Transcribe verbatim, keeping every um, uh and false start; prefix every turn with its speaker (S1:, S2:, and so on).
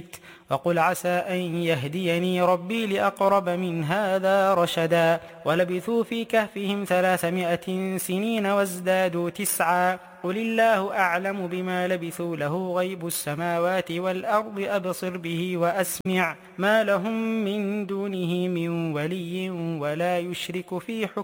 S1: وقل عسى أن يهديني ربي لأقرب من هذا رشدا ولبثوا في كهفهم ثلاثمائة سنين وازدادوا تسعا قل الله أعلم بما لبثوا له غيب السماوات والأرض أبصر به وأسمع ما لهم من دونه من ولي ولا يشرك في حكمه